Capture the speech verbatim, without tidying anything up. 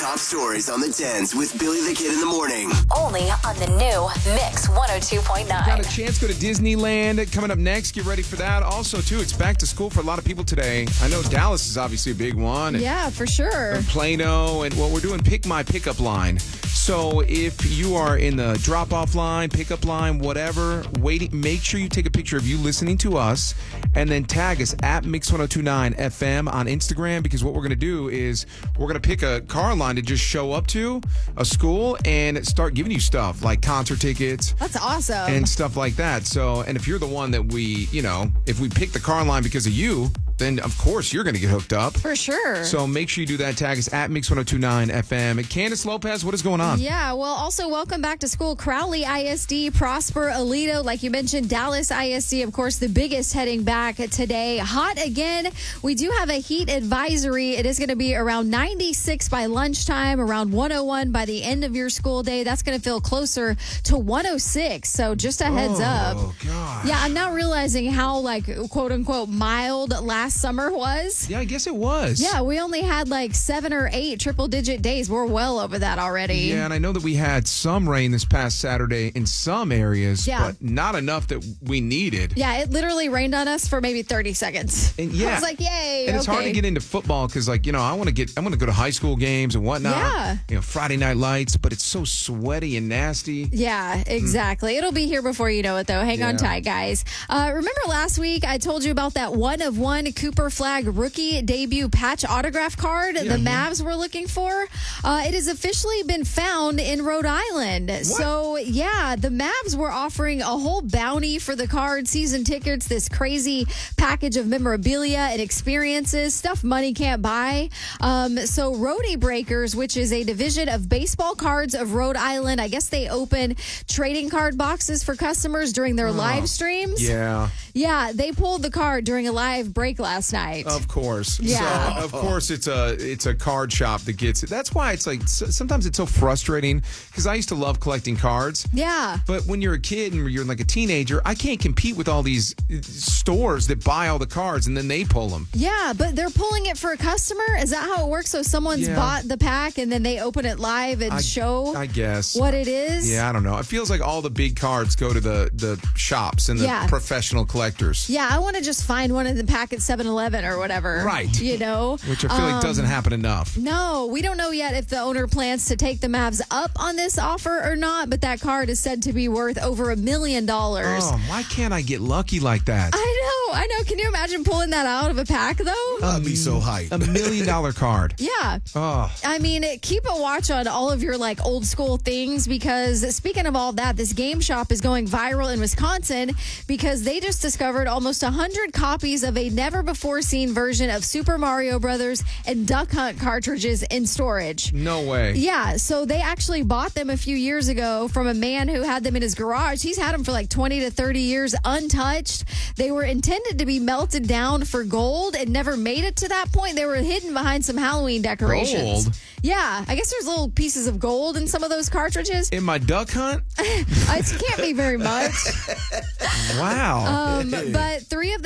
top stories on the tens with Billy the Kid in the morning. Only on the new Mix one oh two point nine. Got a chance to go to Disneyland coming up next. Get ready for that. Also, too, it's back to school for a lot of people today. I know Dallas is obviously a big one. And, Yeah, for sure. and Plano. And well, we're doing Pick My Pickup Line. So if you are in the drop-off line, pickup line, whatever, waiting, make sure you take a picture of you listening to us and then tag us at Mix one oh two nine F M on Instagram, because what we're going to do is we're going to pick a car line to just show up to a school and start giving you stuff like concert tickets. That's awesome. And stuff like that. So, and if you're the one that we, you know, if we pick the car line because of you, then of course you're going to get hooked up. For sure. So make sure you do that. Tag us at Mix one oh two nine F M. Candace Lopez, what is going on? Yeah, well, also welcome back to school. Crowley I S D, Prosper, Aledo, like you mentioned, Dallas I S D, of course, the biggest heading back today. Hot again. We do have a heat advisory. It is going to be around ninety-six by lunchtime, around one oh one by the end of your school day. That's going to feel closer to one oh six. So just a heads oh, up. Oh, God. Yeah, I'm now realizing how, like, quote unquote, mild last summer was. Yeah, I guess it was. Yeah, we only had like seven or eight triple digit days. We're well over that already. Yeah, and I know that we had some rain this past Saturday in some areas, Yeah. but not enough that we needed. Yeah, it literally rained on us for maybe thirty seconds. And yeah, I was like, yay. And it's okay. hard to get into football because, like, you know, I want to get, I want to go to high school games and whatnot. Yeah. You know, Friday night lights, but it's so sweaty and nasty. Yeah, exactly. Mm. It'll be here before you know it, though. Hang Yeah. on tight, guys. Uh, remember last week I told you about that one of one Cooper Flag rookie debut patch autograph card the Mavs were looking for? Uh, it has officially been found in Rhode Island. What? So, yeah, the Mavs were offering a whole bounty for the card, season tickets, this crazy package of memorabilia and experiences, stuff money can't buy. Um, so, Rhodey Breakers, which is a division of Baseball Cards of Rhode Island, I guess they open trading card boxes for customers during their Oh, live streams. Yeah, Yeah, they pulled the card during a live break last night. of course. Yeah. So, of course, it's a it's a card shop that gets it. That's why it's like s- sometimes it's so frustrating because I used to love collecting cards. Yeah. But when you're a kid and you're like a teenager, I can't compete with all these uh, stores that buy all the cards and then they pull them. Yeah, but they're pulling it for a customer? Is that how it works? So someone's Yeah. bought the pack and then they open it live and I, show I guess. what it is? Yeah, I don't know. It feels like all the big cards go to the, the shops and the Yeah. professional collectors. Yeah, I want to just find one in the pack at seven eleven or whatever. Right. You know? Which I feel like doesn't happen enough. No, we don't know yet if the owner plans to take the Mavs up on this offer or not, but that card is said to be worth over a million dollars. Oh, why can't I get lucky like that? I know, I know. Can you imagine pulling that out of a pack, though? I'd be so hyped. A million dollar card. Yeah. Oh. I mean, keep a watch on all of your like old school things, because speaking of all that, this game shop is going viral in Wisconsin because they just discovered almost one hundred copies of a never before seen version of Super Mario Brothers and Duck Hunt cartridges in storage. No way. Yeah, so they actually bought them a few years ago from a man who had them in his garage. He's had them for like twenty to thirty years untouched. They were intended to be melted down for gold and never made it to that point. They were hidden behind some Halloween decorations. Gold? Yeah, I guess there's little pieces of gold in some of those cartridges. In my duck hunt? It can't be very much. Wow. Um, but three of